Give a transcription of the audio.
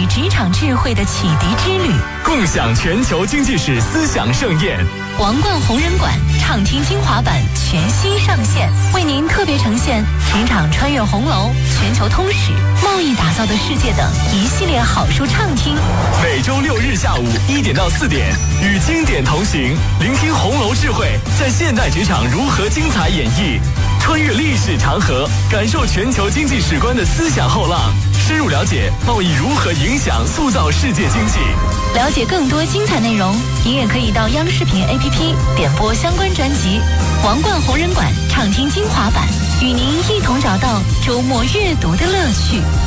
职场智慧的启迪之旅， 共享全球经济史思想盛宴。 王冠红人馆畅听精华版全息上线，为您特别呈现职场穿越红楼、全球通史、贸易打造的世界等一系列好书畅听。 每周6日下午1点到4点，与经典同行，聆听红楼智慧在现代职场如何精彩演绎，穿越历史长河，感受全球经济史观的思想后浪，深入了解贸易如何影响塑造世界经济。 了解更多精彩内容，您也可以到央视频 APP 点播相关专辑《王冠红人馆畅听精华版》，与您一同找到周末阅读的乐趣。